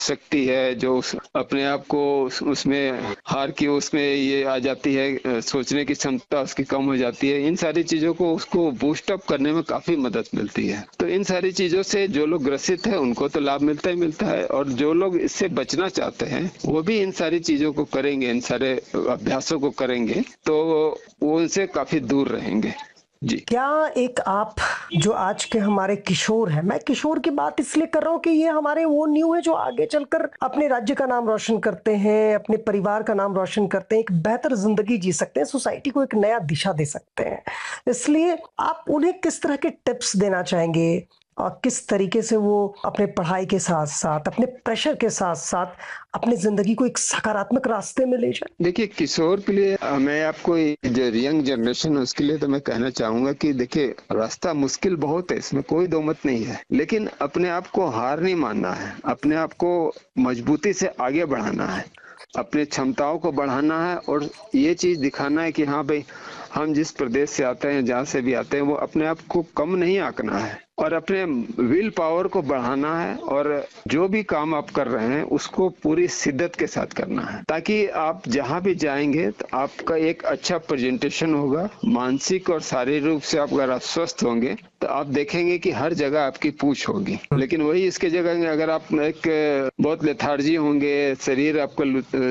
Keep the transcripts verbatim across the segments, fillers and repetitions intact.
शक्ति है, जो उस अपने आप को उस, उसमें हार की उसमें ये आ जाती है, सोचने की क्षमता उसकी कम हो जाती है, इन सारी चीजों को उसको बूस्ट अप करने में काफी मदद मिलती है। तो इन सारी चीजों से जो लोग ग्रसित है उनको तो लाभ मिलता ही मिलता है, और जो लोग इससे बचना चाहते हैं वो भी इन सारी चीजों को करेंगे, इन सारे अभ्यासों को करेंगे तो वो उनसे काफी दूर रहेंगे। जी। क्या एक आप जो आज के हमारे किशोर हैं, मैं किशोर की बात इसलिए कर रहा हूँ कि ये हमारे वो न्यू है जो आगे चलकर अपने राज्य का नाम रोशन करते हैं, अपने परिवार का नाम रोशन करते हैं, एक बेहतर जिंदगी जी सकते हैं, सोसाइटी को एक नया दिशा दे सकते हैं। इसलिए आप उन्हें किस तरह के टिप्स देना चाहेंगे और किस तरीके से वो अपने पढ़ाई के साथ साथ, अपने प्रेशर के साथ साथ अपनी जिंदगी को एक सकारात्मक रास्ते में ले जाए? देखिए, किशोर के लिए मैं आपको जो यंग जनरेशन है उसके लिए तो मैं कहना चाहूंगा कि देखिए, रास्ता मुश्किल बहुत है, इसमें कोई दो मत नहीं है, लेकिन अपने आप को हार नहीं मानना है, अपने आप को मजबूती से आगे बढ़ाना है, अपनी क्षमताओं को बढ़ाना है और ये चीज दिखाना है कि हाँ भाई, हम जिस प्रदेश से आते हैं, जहाँ से भी आते हैं, वो अपने आप को कम नहीं आंकना है और अपने विल पावर को बढ़ाना है, और जो भी काम आप कर रहे हैं उसको पूरी शिद्दत के साथ करना है, ताकि आप जहां भी जाएंगे तो आपका एक अच्छा प्रेजेंटेशन होगा। मानसिक और शारीरिक रूप से आप अगर आप स्वस्थ होंगे तो आप देखेंगे कि हर जगह आपकी पूछ होगी, लेकिन वही इसके जगह अगर आप एक बहुत लेथार्जी होंगे, शरीर आपका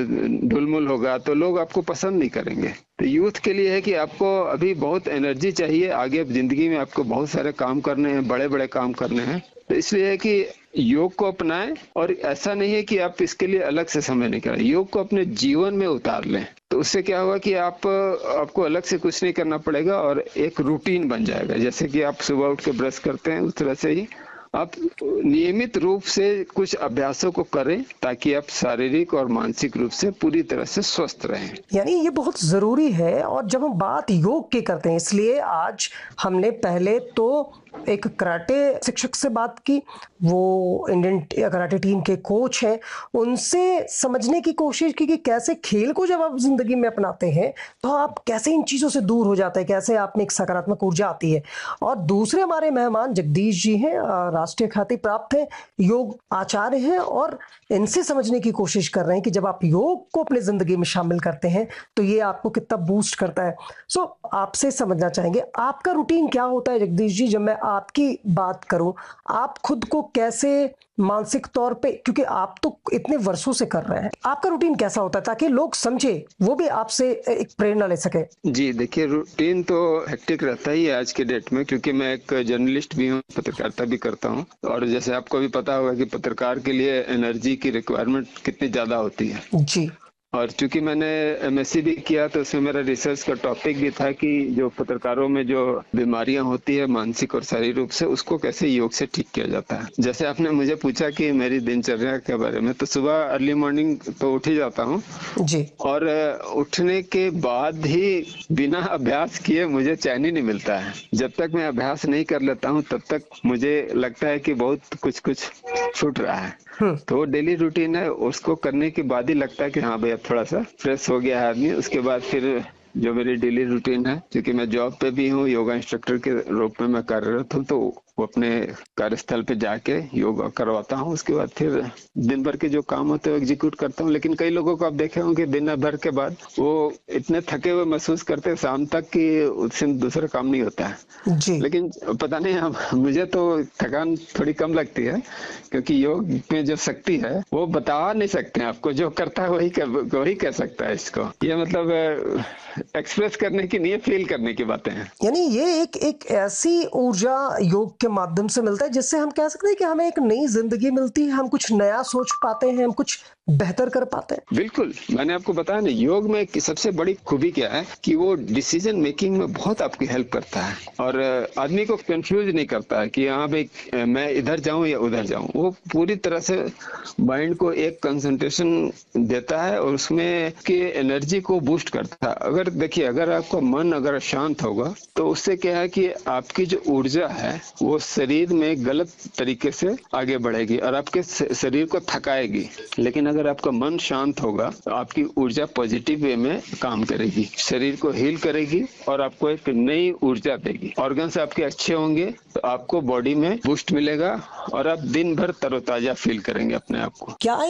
ढुलमुल होगा, तो लोग आपको पसंद नहीं करेंगे। तो यूथ के लिए है कि आपको अभी बहुत एनर्जी चाहिए, आगे जिंदगी में आपको बहुत सारे काम करने हैं, बड़े बड़े काम करने हैं, तो इसलिए है कि योग को अपनाएं, और ऐसा नहीं है कि आप इसके लिए अलग से समय निकालें, योग को अपने जीवन में उतार लें, तो उससे क्या होगा कि आप आपको अलग से कुछ नहीं करना पड़ेगा और एक रूटीन बन जाएगा। जैसे कि आप सुबह उठ के ब्रश करते हैं, उस तरह से ही आप नियमित रूप से कुछ अभ्यासों को करें ताकि आप शारीरिक और मानसिक रूप से पूरी तरह से स्वस्थ रहें। यानी ये बहुत जरूरी है। और जब हम बात योग की करते हैं, इसलिए आज हमने पहले तो एक कराटे शिक्षक से बात की, वो इंडियन कराटे टीम के कोच हैं, उनसे समझने की कोशिश की कि कैसे खेल को जब आप जिंदगी में अपनाते हैं तो आप कैसे इन चीजों से दूर हो जाते हैं, कैसे आप में एक सकारात्मक ऊर्जा आती है। और दूसरे हमारे मेहमान जगदीश जी हैं, राष्ट्रीय ख्याति प्राप्त हैं, योग आचार्य हैं, और इनसे समझने की कोशिश कर रहे हैं कि जब आप योग को अपनी जिंदगी में शामिल करते हैं तो ये आपको कितना बूस्ट करता है। सो आपसे समझना चाहेंगे आपका रूटीन क्या होता है जगदीश जी। जब मैं आपकी बात करूं, आप खुद को कैसे मानसिक तौर पे, क्योंकि आप तो इतने वर्षों से कर रहे हैं, आपका रूटीन कैसा होता है ताकि लोग समझे, वो भी आपसे एक प्रेरणा ले सके? जी देखिए, रूटीन तो हेक्टिक रहता ही है आज के डेट में, क्योंकि मैं एक जर्नलिस्ट भी हूँ, पत्रकारिता भी करता हूँ, और जैसे आपको भी पता होगा कि पत्रकार के लिए एनर्जी की रिक्वायरमेंट कितनी ज्यादा होती है। जी। और चूंकि मैंने एमएससी भी किया तो उसमें मेरा रिसर्च का टॉपिक भी था कि जो पत्रकारों में जो बीमारियां होती है मानसिक और शारीरिक रूप से, उसको कैसे योग से ठीक किया जाता है। जैसे आपने मुझे पूछा कि मेरी दिनचर्या के बारे में, तो सुबह अर्ली मॉर्निंग तो उठ ही जाता हूँ जी। और उठने के बाद ही बिना अभ्यास किए मुझे चैन ही नहीं मिलता है। जब तक मैं अभ्यास नहीं कर लेता हूँ तब तक मुझे लगता है कि बहुत कुछ कुछ छूट रहा है। तो डेली रूटीन है, उसको करने के बाद ही लगता है कि हाँ भैया थोड़ा सा फ्रेश हो गया है आदमी। उसके बाद फिर जो मेरी डेली रूटीन है, क्योंकि मैं जॉब पे भी हूँ, योगा इंस्ट्रक्टर के रूप में मैं कार्यरत हूँ, तो वो अपने कार्यस्थल पे जाके योगा करवाता हूँ। उसके बाद फिर दिन भर के जो काम होते हैं एग्जीक्यूट करता हूँ। लेकिन कई लोगों को आप देखे होंगे दिन भर के बाद वो इतने थके हुए महसूस करते हैं शाम तक कि उससे दूसरा काम नहीं होता है। जी। लेकिन पता नहीं, हम मुझे तो थकान थोड़ी कम लगती है, क्योंकि योग में जो शक्ति है वो बता नहीं सकते हैं आपको, जो करता है वही कर, वही कह सकता है इसको। ये मतलब एक्सप्रेस करने की नहीं है, फील करने की बातें हैं। यानी ये एक एक ऐसी ऊर्जा योग के माध्यम से मिलता है जिससे हम कह सकते हैं कि हमें एक नई जिंदगी मिलती है, हम कुछ नया सोच पाते हैं, हम कुछ बेहतर कर पाते हैं। बिल्कुल, मैंने आपको बताया ना, योग में सबसे बड़ी खूबी क्या है कि वो डिसीजन मेकिंग में बहुत आपकी हेल्प करता है, और आदमी को कंफ्यूज नहीं करता है कि हाँ भाई मैं इधर जाऊं या उधर जाऊं। वो पूरी तरह से माइंड को एक कंसंट्रेशन देता है और उसमें की एनर्जी को बूस्ट करता है। अगर देखिए, अगर आपका मन अगर शांत होगा तो उससे क्या है कि आपकी जो ऊर्जा है वो वो शरीर में गलत तरीके से आगे बढ़ेगी और आपके शरीर को थकाएगी। लेकिन अगर आपका मन शांत होगा तो आपकी ऊर्जा पॉजिटिव वे में काम करेगी, शरीर को हील करेगी और आपको एक नई ऊर्जा देगी। ऑर्गन्स आपके अच्छे होंगे तो आपको बॉडी में बूस्ट मिलेगा और आप दिन भर तरोताजा फील करेंगे अपने आप को। क्या